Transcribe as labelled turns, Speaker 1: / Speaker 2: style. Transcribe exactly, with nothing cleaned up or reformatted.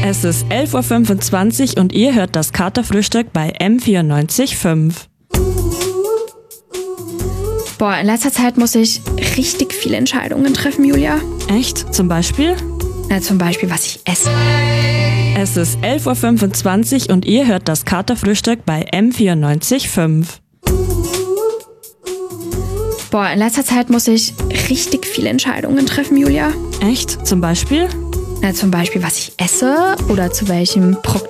Speaker 1: Es ist elf Uhr fünfundzwanzig und ihr hört das Katerfrühstück bei M vierundneunzig Komma fünf.
Speaker 2: Boah, in letzter Zeit muss ich richtig viele Entscheidungen treffen, Julia.
Speaker 1: Echt? Zum Beispiel?
Speaker 2: Na, zum Beispiel, was ich esse.
Speaker 1: Es ist elf Uhr fünfundzwanzig und ihr hört das Katerfrühstück bei M vierundneunzig Komma fünf.
Speaker 2: Boah, in letzter Zeit muss ich richtig viele Entscheidungen treffen, Julia.
Speaker 1: Echt? Zum Beispiel?
Speaker 2: Na, zum Beispiel, was ich esse oder zu welchem Pro-